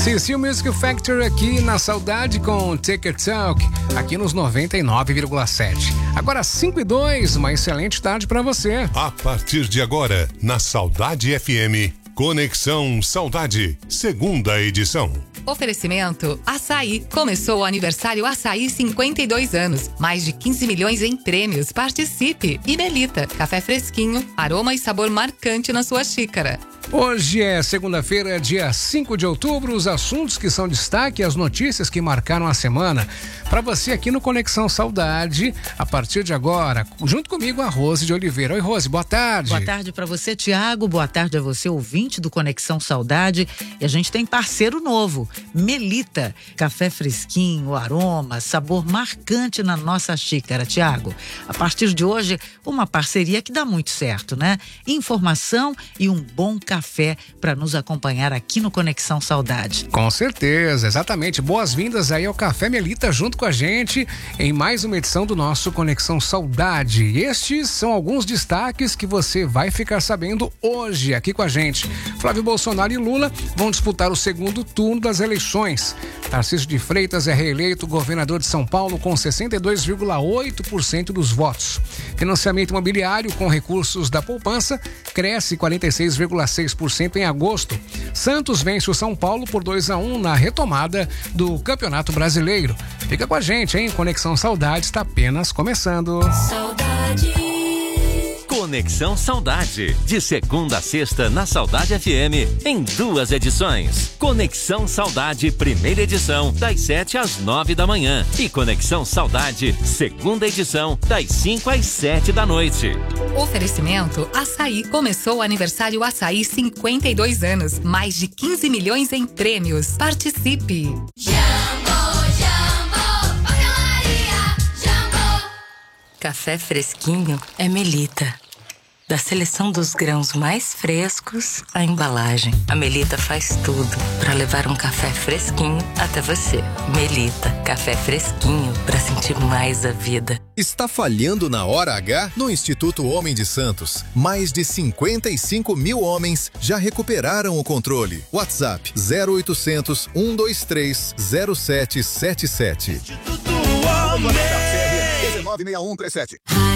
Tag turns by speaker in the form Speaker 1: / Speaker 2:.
Speaker 1: CC Music Factory aqui na Saudade com Take It Talk, aqui nos 99,7. Agora 5:02, uma excelente tarde para você.
Speaker 2: A partir de agora, na Saudade FM, Conexão Saudade, segunda edição.
Speaker 3: Oferecimento Açaí. Começou o aniversário Açaí 52 anos. Mais de 15 milhões em prêmios. Participe. E Melita. Café fresquinho, aroma e sabor marcante na sua xícara.
Speaker 1: Hoje é segunda-feira, dia 5 de outubro, os assuntos que são destaque e as notícias que marcaram a semana. Para você aqui no Conexão Saudade, a partir de agora, junto comigo, a Rose de Oliveira. Oi, Rose, boa tarde.
Speaker 4: Boa tarde para você, Tiago. Boa tarde a você, ouvinte do Conexão Saudade. E a gente tem parceiro novo, Melita. Café fresquinho, aroma, sabor marcante na nossa xícara, Tiago. A partir de hoje, uma parceria que dá muito certo, né? Informação e um bom café para nos acompanhar aqui no Conexão Saudade.
Speaker 1: Com certeza, exatamente. Boas-vindas aí ao Café Melita junto com a gente em mais uma edição do nosso Conexão Saudade. E estes são alguns destaques que você vai ficar sabendo hoje aqui com a gente. Flávio Bolsonaro e Lula vão disputar o segundo turno das eleições. Tarcísio de Freitas é reeleito governador de São Paulo com 62,8% dos votos. Financiamento imobiliário com recursos da poupança cresce 46,6% em agosto. Santos vence o São Paulo por 2-1 na retomada do Campeonato Brasileiro. Fica com a gente, hein? Conexão Saudade está apenas começando.
Speaker 5: Saudade. Conexão Saudade, de segunda a sexta na Saudade FM, em 2 edições. Conexão Saudade, primeira edição, das 7 às 9 da manhã. E Conexão Saudade, segunda edição, das 5 às 7 da noite.
Speaker 3: Oferecimento Açaí. Começou o aniversário Açaí 52 anos. Mais de 15 milhões em prêmios. Participe.
Speaker 6: Café fresquinho é Melita. Da seleção dos grãos mais frescos à embalagem, a Melita faz tudo para levar um café fresquinho até você. Melita, café fresquinho para sentir mais a vida.
Speaker 7: Está falhando na hora H? No Instituto Homem de Santos, mais de 55 mil homens já recuperaram o controle. WhatsApp 0800 123 0777.
Speaker 8: Instituto Homem. 196137.